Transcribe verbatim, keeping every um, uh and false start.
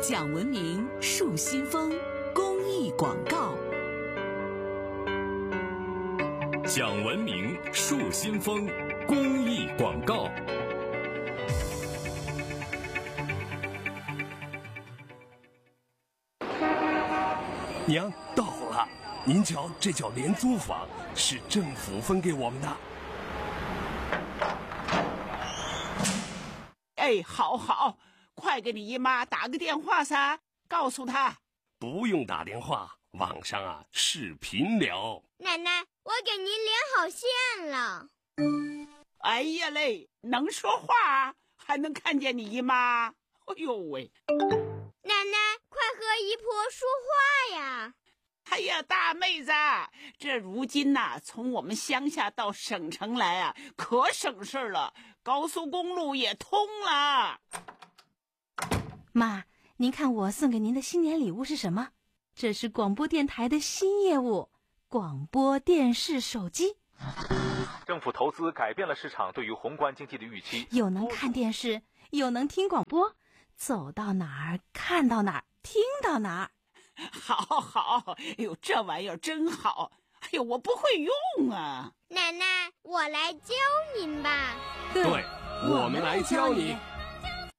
讲文明树新风公益广告。 讲文明树新风公益广告。 娘到了，您瞧，这叫廉租房，是政府分给我们的。 哎，好好，快给你姨妈打个电话噻，告诉她。 不用打电话，网上啊视频聊。 奶奶，我给您连好线了。 哎呀嘞，能说话还能看见你姨妈，哎呦喂！ 奶奶，快和姨婆说话呀！ 哎呀，大妹子，这如今呐、啊，从我们乡下到省城来啊，可省事了，高速公路也通了。 妈，您看我送给您的新年礼物是什么？这是广播电台的新业务——广播电视手机。 政府投资改变了市场对于宏观经济的预期， 又能看电视，又能听广播，走到哪儿看到哪儿，听到哪儿。 好好，哎呦，这玩意儿真好！哎呦，我不会用啊。 奶奶，我来教您吧。 对，我们来教你。